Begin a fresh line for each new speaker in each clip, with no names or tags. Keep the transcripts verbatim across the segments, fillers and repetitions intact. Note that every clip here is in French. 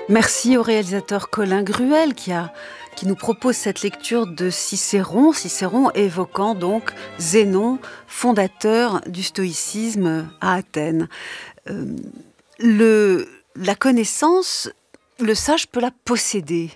Merci au réalisateur Colin Gruel qui, a, qui nous propose cette lecture de Cicéron, Cicéron évoquant donc Zénon, fondateur du stoïcisme à Athènes. Euh, le, la connaissance, le sage peut la posséder.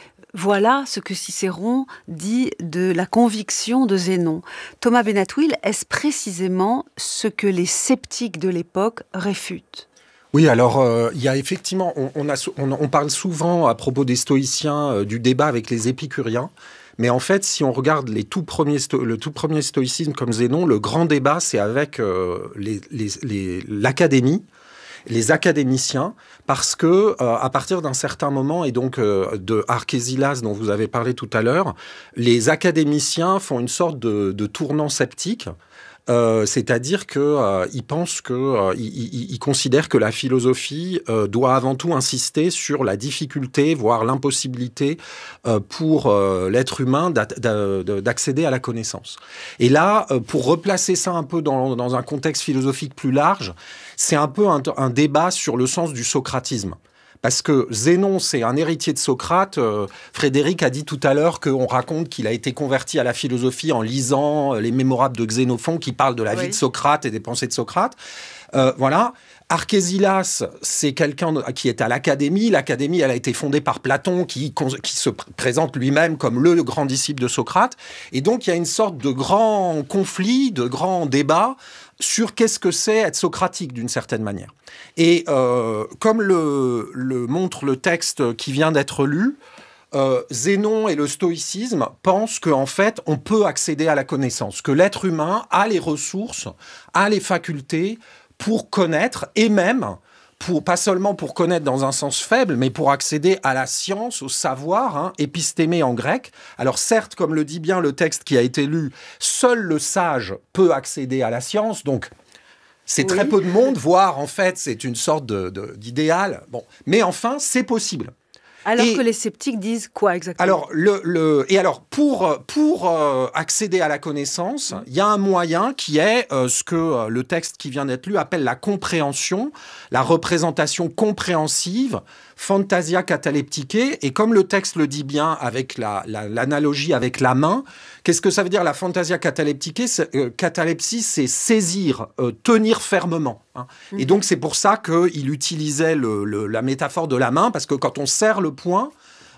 Voilà ce que Cicéron dit de la conviction de Zénon. Thomas Benatouil, est-ce précisément ce que les sceptiques de l'époque réfutent ?
Oui, alors euh, il y a effectivement, on, on, a, on, on parle souvent à propos des stoïciens euh, du débat avec les épicuriens, mais en fait, si on regarde les tout premiers sto- le tout premier stoïcisme comme Zénon, le grand débat, c'est avec euh, les, les, les, l'académie, les académiciens, parce que euh, à partir d'un certain moment, et donc euh, de Archésilas dont vous avez parlé tout à l'heure, les académiciens font une sorte de, de tournant sceptique. Euh, c'est-à-dire qu'ils euh, pensent qu'ils euh, ils, ils considèrent que la philosophie euh, doit avant tout insister sur la difficulté, voire l'impossibilité euh, pour euh, l'être humain d'a- d'a- d'accéder à la connaissance. Et là, euh, pour replacer ça un peu dans, dans un contexte philosophique plus large, c'est un peu un, un débat sur le sens du socratisme. Parce que Zénon, c'est un héritier de Socrate. Euh, Frédéric a dit tout à l'heure qu'on raconte qu'il a été converti à la philosophie en lisant les Mémorables de Xénophon qui parlent de la oui. vie de Socrate et des pensées de Socrate. Euh, voilà. Archésilas, c'est quelqu'un qui est à l'Académie. L'Académie, elle a été fondée par Platon, qui, qui se présente lui-même comme le grand disciple de Socrate. Et donc, il y a une sorte de grand conflit, de grand débat sur qu'est-ce que c'est être socratique, d'une certaine manière. Et euh, comme le, le montre le texte qui vient d'être lu, euh, Zénon et le stoïcisme pensent qu'en fait, on peut accéder à la connaissance, que l'être humain a les ressources, a les facultés pour connaître, et même, pour, pas seulement pour connaître dans un sens faible, mais pour accéder à la science, au savoir, hein, épistémé en grec. Alors certes, comme le dit bien le texte qui a été lu, seul le sage peut accéder à la science, donc c'est oui. très peu de monde, voire en fait c'est une sorte de, de, d'idéal. Bon, mais enfin, c'est possible.
Alors
et,
que les sceptiques disent quoi exactement ?
Alors, le, le, et alors, pour, pour euh, accéder à la connaissance, il mmh. y a un moyen qui est euh, ce que euh, le texte qui vient d'être lu appelle la compréhension, la représentation compréhensive, fantasia cataleptique. Et comme le texte le dit bien avec la, la, l'analogie avec la main, qu'est-ce que ça veut dire la fantasia cataleptique ? C'est, euh, catalepsie, c'est saisir, euh, tenir fermement. Hein. Mmh. Et donc, c'est pour ça qu'il utilisait le, le, la métaphore de la main, parce que quand on serre le poing,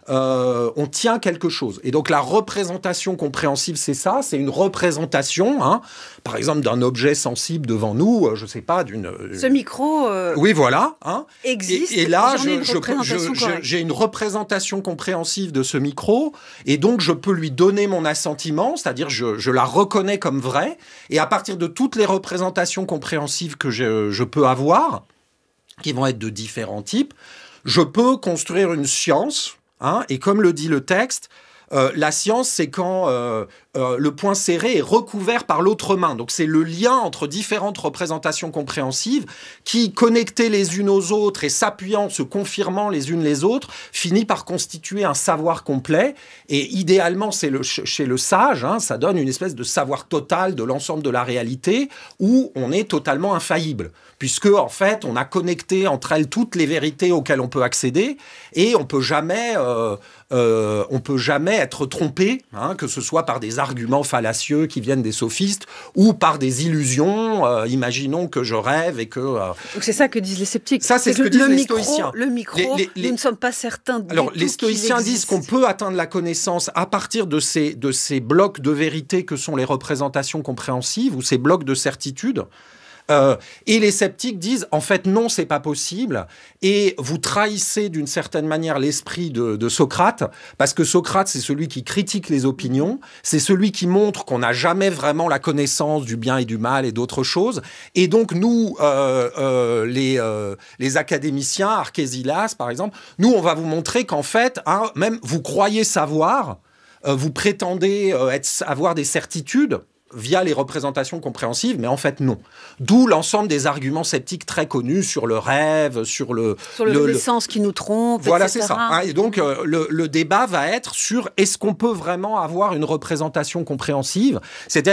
euh, on tient quelque chose. Et donc, la représentation compréhensive, c'est ça, c'est une représentation, hein, par exemple, d'un objet sensible devant nous, euh, je ne sais pas, d'une...
Ce micro euh,
oui, voilà, hein,
existe,
et, et là,
j'en ai une
je,
représentation
je, je,
correcte.
j'ai une représentation compréhensive de ce micro, et donc je peux lui donner mon assentiment, c'est-à-dire je, je la reconnais comme vraie, et à partir de toutes les représentations compréhensives que je, je peux avoir, qui vont être de différents types, je peux construire une science. Hein, et comme le dit le texte, euh, la science, c'est quand euh, euh, le poing serré est recouvert par l'autre main. Donc, c'est le lien entre différentes représentations compréhensives qui, connectées les unes aux autres et s'appuyant, se confirmant les unes les autres, finit par constituer un savoir complet. Et idéalement, c'est le, chez le sage, hein, ça donne une espèce de savoir total de l'ensemble de la réalité où on est totalement infaillible. Puisque, en fait, on a connecté entre elles toutes les vérités auxquelles on peut accéder et on peut jamais, euh, euh, on peut jamais être trompé, hein, que ce soit par des arguments fallacieux qui viennent des sophistes ou par des illusions. Euh, imaginons que je rêve et que... Euh...
Donc c'est ça que disent les sceptiques.
Ça, c'est, c'est ce que, que disent les micro, stoïciens.
Le micro, les, les, les... nous ne sommes pas certains du
Alors,
tout
les stoïciens
qu'il
disent qu'on peut atteindre la connaissance à partir de ces, de ces blocs de vérité que sont les représentations compréhensives ou ces blocs de certitude. Euh, et les sceptiques disent, en fait, non, c'est pas possible. Et vous trahissez d'une certaine manière l'esprit de, de Socrate, parce que Socrate, c'est celui qui critique les opinions, c'est celui qui montre qu'on n'a jamais vraiment la connaissance du bien et du mal et d'autres choses. Et donc, nous, euh, euh, les, euh, les académiciens, Archésilas, par exemple, nous, on va vous montrer qu'en fait, hein, même vous croyez savoir, euh, vous prétendez euh, être, avoir des certitudes, via les représentations compréhensives, mais en fait, non. D'où l'ensemble des arguments sceptiques très connus sur le rêve, sur le...
Sur le, le, le sens qui nous trompe,
voilà,
et cetera.
C'est ça. Hein, et donc, euh, le, le débat va être sur est-ce qu'on peut vraiment avoir une représentation compréhensive ? C'est-à-dire,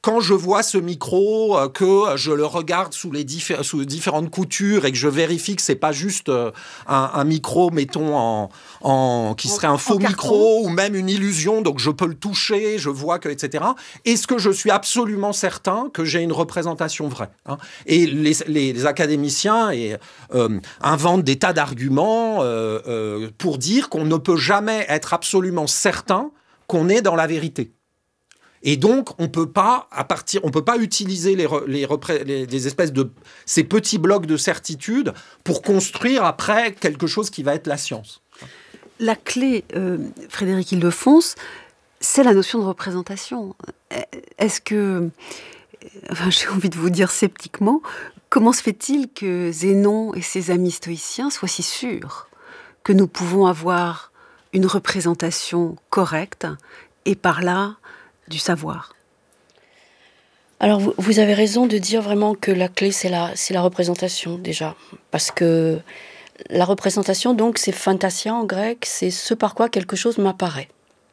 quand je vois ce micro, euh, que je le regarde sous les diffé- sous différentes coutures et que je vérifie que c'est pas juste euh, un, un micro, mettons en, en qui serait un faux micro ou même une illusion, donc je peux le toucher, je vois que et cetera. Est-ce que je suis absolument certain que j'ai une représentation vraie, hein? Et les, les, les académiciens et, euh, inventent des tas d'arguments euh, euh, pour dire qu'on ne peut jamais être absolument certain qu'on est dans la vérité. Et donc, on peut pas, à partir, on peut pas utiliser les, re, les, repré, les, les espèces de ces petits blocs de certitude pour construire après quelque chose qui va être la science.
La clé, euh, Frédéric Ildefonse, c'est la notion de représentation. Est-ce que, enfin, j'ai envie de vous dire sceptiquement, comment se fait-il que Zénon et ses amis stoïciens soient si sûrs que nous pouvons avoir une représentation correcte et par là du savoir?
Alors vous, vous avez raison de dire vraiment que la clé c'est la, c'est la représentation déjà, parce que la représentation donc c'est fantasia en grec, c'est ce par quoi quelque chose m'apparaît.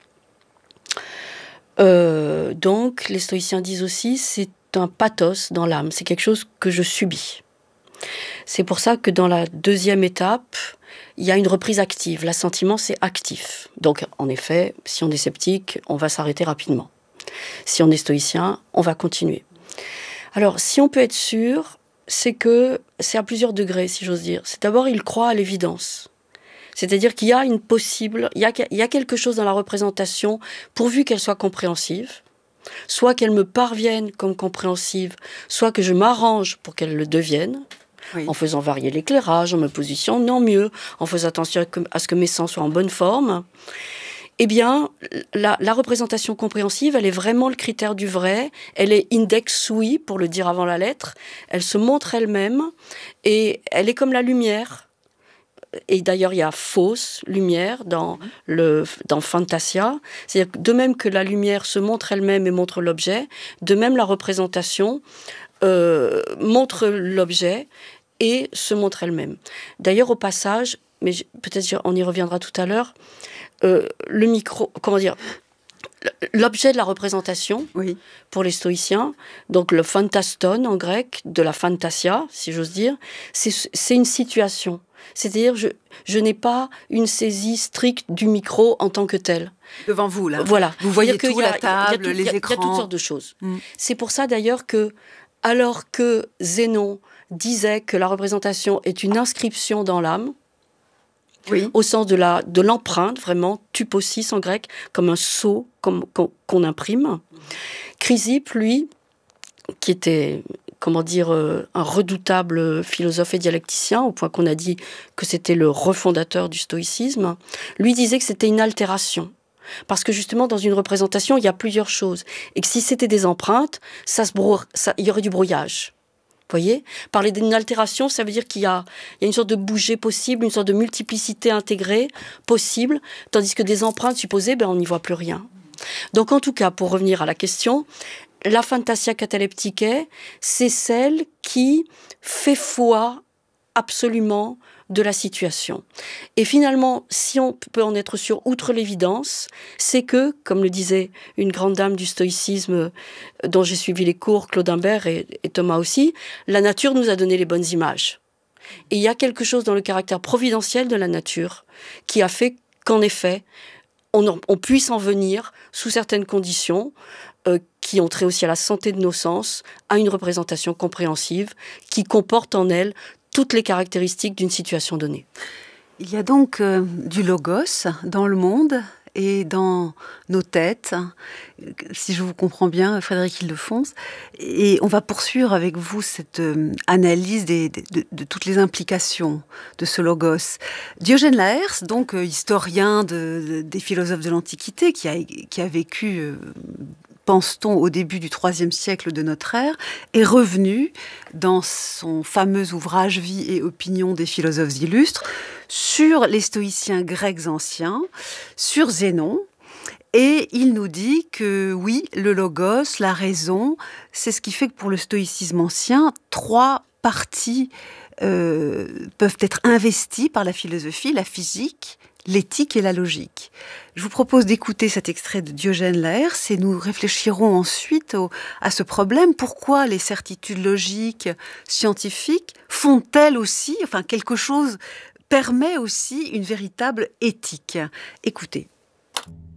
Euh, donc les stoïciens disent aussi c'est un pathos dans l'âme, c'est quelque chose que je subis. C'est pour ça que dans la deuxième étape, il y a une reprise active. L'assentiment, c'est actif. Donc, en effet, si on est sceptique, on va s'arrêter rapidement. Si on est stoïcien, on va continuer. Alors, si on peut être sûr, c'est que c'est à plusieurs degrés, si j'ose dire. C'est d'abord, il croit à l'évidence. C'est-à-dire qu'il y a une possible, il y a, il y a quelque chose dans la représentation, pourvu qu'elle soit compréhensive, soit qu'elle me parvienne comme compréhensive, soit que je m'arrange pour qu'elle le devienne. Oui. En faisant varier l'éclairage, en me positionnant mieux, en faisant attention à ce que mes sens soient en bonne forme, eh bien, la, la représentation compréhensive, elle est vraiment le critère du vrai, elle est index sui, pour le dire avant la lettre, elle se montre elle-même, et elle est comme la lumière. Et d'ailleurs, il y a fausse lumière dans, le, dans Fantasia, c'est-à-dire que de même que la lumière se montre elle-même et montre l'objet, de même la représentation euh, montre l'objet et se montre elle-même. D'ailleurs, au passage, mais peut-être on y reviendra tout à l'heure, euh, le micro, comment dire, l'objet de la représentation, oui, pour les stoïciens, donc le fantaston en grec, de la fantasia, si j'ose dire, c'est, c'est une situation. C'est-à-dire, je, je n'ai pas une saisie stricte du micro en tant que tel.
Devant vous, là.
Voilà.
Vous voyez tout, la table,
tout,
les
y a,
écrans.
Il y a toutes sortes de choses. Mm. C'est pour ça, d'ailleurs, que, alors que Zénon disait que la représentation est une inscription dans l'âme, oui, au sens de, la, de l'empreinte, vraiment, tuposis en grec, comme un sceau comme, qu'on, qu'on imprime. Chrysippe, lui, qui était, comment dire, euh, un redoutable philosophe et dialecticien, au point qu'on a dit que c'était le refondateur du stoïcisme, lui disait que c'était une altération. Parce que justement, dans une représentation, il y a plusieurs choses. Et que si c'était des empreintes, ça se brouille, ça, il y aurait du brouillage. Vous voyez ? Parler d'une altération, ça veut dire qu'il y a, il y a une sorte de bouger possible, une sorte de multiplicité intégrée possible, tandis que des empreintes supposées, ben, on n'y voit plus rien. Donc en tout cas, pour revenir à la question, la fantasia cataleptique, c'est celle qui fait foi absolument de la situation. Et finalement, si on peut en être sûr, outre l'évidence, c'est que, comme le disait une grande dame du stoïcisme dont j'ai suivi les cours, Claude Imbert et, et Thomas aussi, la nature nous a donné les bonnes images. Et il y a quelque chose dans le caractère providentiel de la nature qui a fait qu'en effet, on, en, on puisse en venir, sous certaines conditions, euh, qui ont trait aussi à la santé de nos sens, à une représentation compréhensive qui comporte en elle toutes les caractéristiques d'une situation donnée.
Il y a donc euh, du logos dans le monde et dans nos têtes, si je vous comprends bien, Frédéric Ildefonse. Et on va poursuivre avec vous cette euh, analyse des, de, de, de toutes les implications de ce logos. Diogène Laërce, donc euh, historien de, de, des philosophes de l'Antiquité, qui a, qui a vécu... Euh, pense-t-on, au début du troisième siècle de notre ère, est revenu dans son fameux ouvrage « Vie et opinion des philosophes illustres » sur les stoïciens grecs anciens, sur Zénon, et il nous dit que oui, le logos, la raison, c'est ce qui fait que pour le stoïcisme ancien, trois parties euh, peuvent être investies par la philosophie, la physique, l'éthique et la logique. Je vous propose d'écouter cet extrait de Diogène Laërce et nous réfléchirons ensuite au, à ce problème. Pourquoi les certitudes logiques, scientifiques font-elles aussi, enfin quelque chose permet aussi une véritable éthique? Écoutez.